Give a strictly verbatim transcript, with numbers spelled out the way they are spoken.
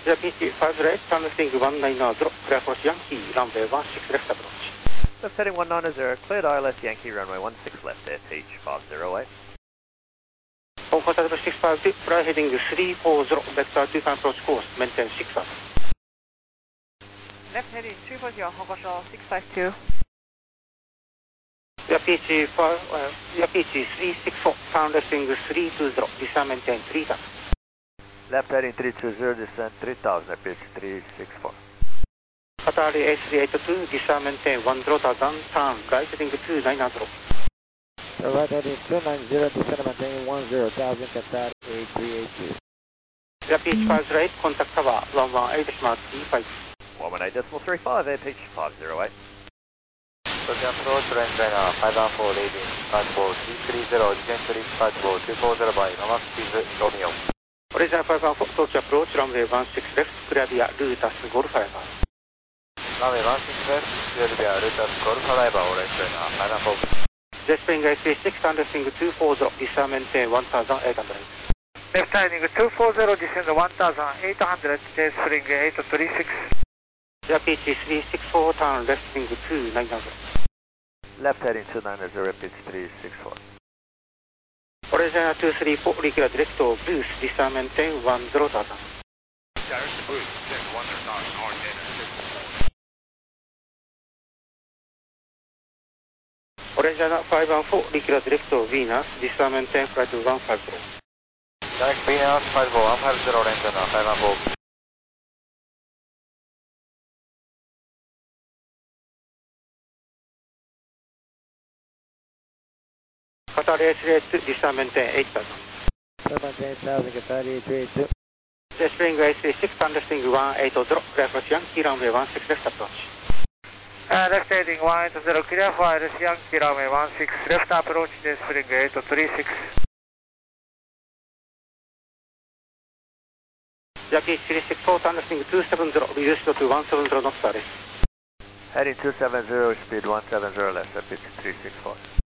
じゃあ、ピーチファイブレイト、ターンレスティングワンナインゼロ、クリアフォースヤンキー、ランウェイワンシックスレフトアプローチ。 Left heading one nine zero, cleared I L S Yankee runway one six left, air H five zero eight. 香港タクシーシックスファイブ、フライヘディングスリーフォーゼロ、ベクターツーアプローチコース、メンテンシックスアップ。 Left heading three four zero, Hong Kong Shore six five two. じゃあ、ピーチファイブ、じゃあ、ピーチスリーシックスフォー、ターンレスティングスリーツーゼロ、ディサメンテンスリータウン。 Left heading three two zero, descent three thousand, air pitch three six four. カターリ エイチスリーエイトツー、ディサメンテンワンゼロタウン、ターン、ライトヘディングツーナインゼロ。 Right heading two nine zero, descent maintain one zero thousand, Qatar eight three eight two. じゃあ、ピーチファイブレイト、コンタクトタワー、ワンワンエイトします、イーファイブ。 one one eight decimal three five, air pitch five zero eight. Tokyo approach line liner five one four leading, Skyboard three three zero, descent three Skyboard two four zero by Mama Speed Romeo. オレンジャーファイブワンフォー、東京アプローチ、ランウェイワンシックスレフト、クリアビア、ルータス、ゴルファイバー。 ランウェイワンシックスレフト、クリアビア、ルータス、ゴルファイバー、オレンジライナーファイブワンフォー。 ジェスプリング エイチスリーシックス、ターンレスティングツーフォーゼロ、ディサメンテンワンタウザンエイトハンドレッド。 Left heading two four zero, descend one thousand eight hundred, tail spring eight three six. じゃあ、ピーチスリーシックスフォー、ターンレスティングツーナインゼロ。 Left heading two nine zero, air pitch three six four. オレンジャーツースリーフォー、リキュラディレクト、ブルース、ディサメンテンワンゼロタウザン。 Direct boost, send one zero thousand, hard data six. オレンジャーファイブワンフォー、リキュラディレクト、ヴィーナス、ディサメンテンフライトワンファイブゼロ。 Direct Venus five four one five zero, オレンジライナーファイブワンフォー。 カターリ エイチスリーエイトツー、ディサメンテンエイトタウザン。 Maintain eight thousand, Qatar eight three eight two. ジェスプリング エイチスリーシックス、ターンレスティングワンエイトゼロ、クリアフォースヤンキー、ランウェイワンシックスレフトアプローチ。 Uh, left heading one eight zero, clear for I L S Yankee runway one six left approach, tail spring eight three six. ジャッキースリーシックスフォー、ターンレスティングツーセブンゼロ、リリースドトゥワンセブンゼロノッターです。 Heading two seven zero, speed one seven zero left, air pitch three six four.